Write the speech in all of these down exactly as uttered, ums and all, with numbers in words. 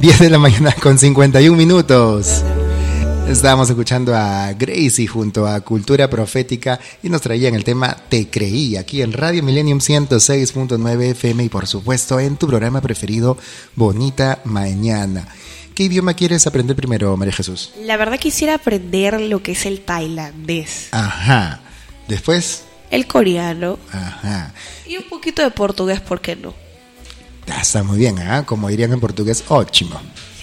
diez de la mañana con cincuenta y un minutos. Estábamos escuchando a Gracie junto a Cultura Profética y nos traían el tema Te Creí, aquí en Radio Millennium ciento seis punto nueve F M y por supuesto en tu programa preferido, Bonita Mañana. ¿Qué idioma quieres aprender primero, María Jesús? La verdad quisiera aprender lo que es el tailandés. Ajá. Después... el coreano. Ajá. Y un poquito de portugués, ¿por qué no? Ah, está muy bien, ¿eh? Como dirían en portugués, ótimo.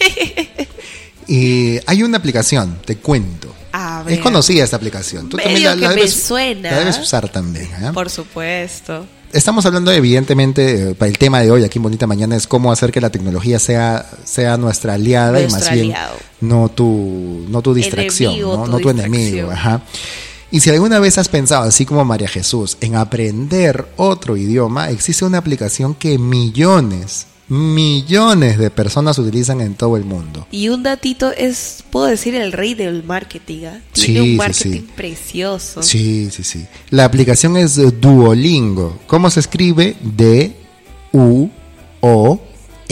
Y hay una aplicación, te cuento. A ver. Es conocida esta aplicación. Tú también la, que la, me debes, suena. la debes usar también, ¿eh? Por supuesto. Estamos hablando evidentemente, para el tema de hoy aquí en Bonita Mañana es cómo hacer que la tecnología sea, sea nuestra aliada Nuestro y más bien aliado. no tu, no tu distracción, Enemigo, ¿no? tu no tu distracción. enemigo. Ajá. Y si alguna vez has pensado, así como María Jesús, en aprender otro idioma, existe una aplicación que millones, millones de personas utilizan en todo el mundo. Y un datito es, puedo decir, el rey del marketing. ¿eh? Tiene Sí, un sí, marketing sí. precioso. Sí, sí, sí. La aplicación es Duolingo. ¿Cómo se escribe? D U O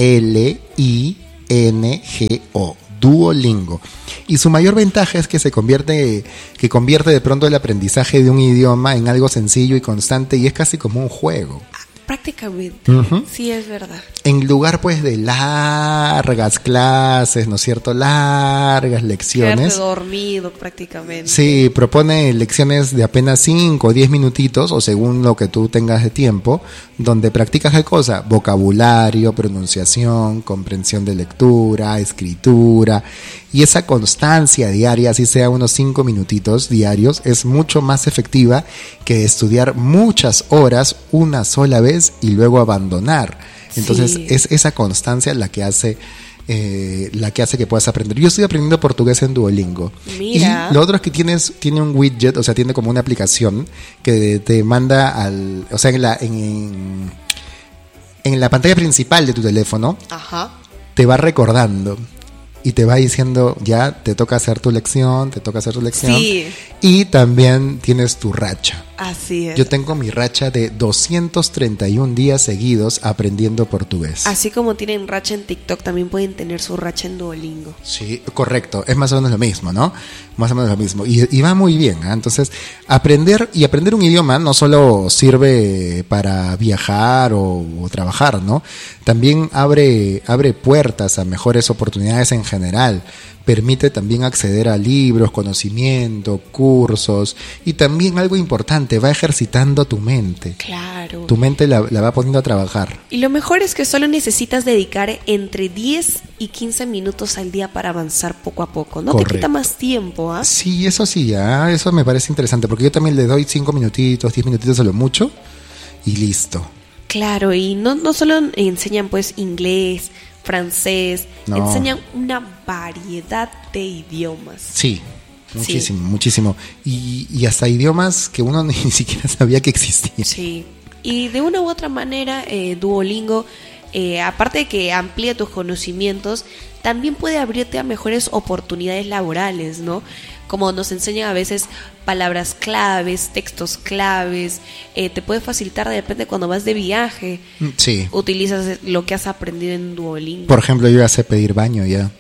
L I N G O. Duolingo. Y su mayor ventaja es que se convierte, que convierte de pronto el aprendizaje de un idioma en algo sencillo y constante y es casi como un juego. Prácticamente, Uh-huh. sí es verdad. En lugar pues de largas clases, ¿no es cierto? Largas lecciones. Quedarte dormido prácticamente. Sí, propone lecciones de apenas cinco o diez minutitos o según lo que tú tengas de tiempo, donde practicas qué cosa, vocabulario, pronunciación, comprensión de lectura, escritura y esa constancia diaria, así sea unos cinco minutitos diarios, es mucho más efectiva que estudiar muchas horas una sola vez y luego abandonar. Entonces Sí. es esa constancia la que hace eh, la que hace que puedas aprender. Yo estoy aprendiendo portugués en Duolingo. Mira. Y lo otro es que tienes tiene un widget, o sea, tiene como una aplicación que te manda al, o sea, en la en, en la pantalla principal de tu teléfono Ajá. te va recordando y te va diciendo, ya te toca hacer tu lección, te toca hacer tu lección. Sí. Y también tienes tu racha. Así es. Yo tengo mi racha de doscientos treinta y un días seguidos aprendiendo portugués. Así como tienen racha en TikTok, también pueden tener su racha en Duolingo. Sí, correcto. Es más o menos lo mismo, ¿no? Más o menos lo mismo. Y, y va muy bien, ¿eh? Entonces, aprender y aprender un idioma no solo sirve para viajar o, o trabajar, ¿no? También abre, abre puertas a mejores oportunidades en general. Permite también acceder a libros, conocimiento, cursos y también algo importante, va ejercitando tu mente. Claro. Tu mente la, la va poniendo a trabajar. Y lo mejor es que solo necesitas dedicar entre diez y quince minutos al día para avanzar poco a poco. No Correcto. te quita más tiempo, ¿ah? Sí, eso sí, ¿ah? Eso me parece interesante porque yo también le doy cinco minutitos, diez minutitos a lo mucho y listo. Claro, y no, no solo enseñan pues inglés, francés, No. enseñan una variedad de idiomas. Sí, muchísimo, muchísimo. Y, y hasta idiomas que uno ni siquiera sabía que existían. Sí. Y de una u otra manera, eh, Duolingo, eh, aparte de que amplía tus conocimientos, también puede abrirte a mejores oportunidades laborales, ¿no? Como nos enseñan a veces palabras claves, textos claves, eh, te puede facilitar de repente cuando vas de viaje, Sí. utilizas lo que has aprendido en Duolingo. Por ejemplo, yo ya sé pedir baño ya.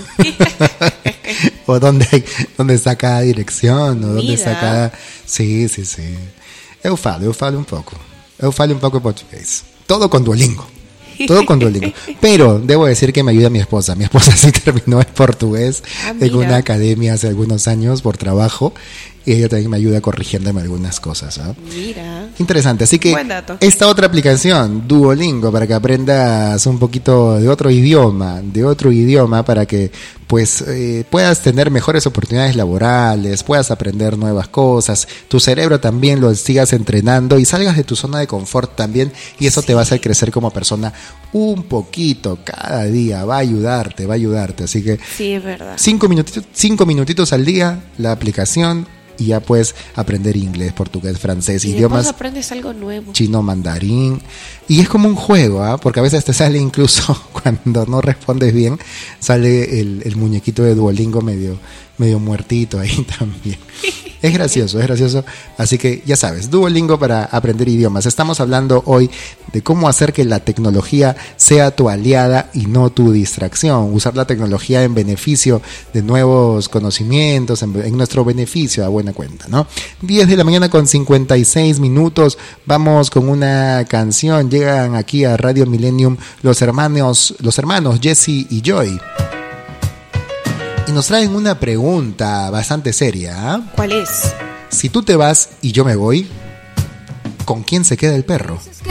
O dónde, hay- dónde está cada dirección, o dónde Mira. está cada... Sí, sí, sí. Eu falo, eu falo un pouco. Eu falo un pouco portugués. Todo con Duolingo. Todo con Duolingo. Pero debo decir que me ayuda mi esposa. Mi esposa sí terminó en portugués Ah, en mira. una academia hace algunos años por trabajo. Y ella también me ayuda corrigiéndome algunas cosas, ¿ah? Mira. Interesante, así que Buen dato. esta otra aplicación, Duolingo, para que aprendas un poquito de otro idioma, de otro idioma, para que pues eh, puedas tener mejores oportunidades laborales, puedas aprender nuevas cosas, tu cerebro también lo sigas entrenando y salgas de tu zona de confort también, y eso Sí. te va a hacer crecer como persona un poquito cada día, va a ayudarte, va a ayudarte, así que Sí, es verdad. cinco minutitos, cinco minutitos al día, la aplicación, y ya puedes aprender inglés, portugués, francés, Y idiomas, después aprendes algo nuevo. chino, mandarín. Y es como un juego, ¿ah? Porque a veces te sale incluso cuando no respondes bien, sale el, el muñequito de Duolingo medio, medio muertito ahí también. Es gracioso, es gracioso. Así que ya sabes, Duolingo para aprender idiomas. Estamos hablando hoy de cómo hacer que la tecnología sea tu aliada y no tu distracción. Usar la tecnología en beneficio de nuevos conocimientos, en, en nuestro beneficio, a buena cuenta, ¿no? diez de la mañana con cincuenta y seis minutos. Vamos con una canción. Llegan aquí a Radio Millennium los hermanos, los hermanos Jesse y Joy. Y nos traen una pregunta bastante seria. ¿eh? ¿Cuál es? Si tú te vas y yo me voy, ¿con quién se queda el perro?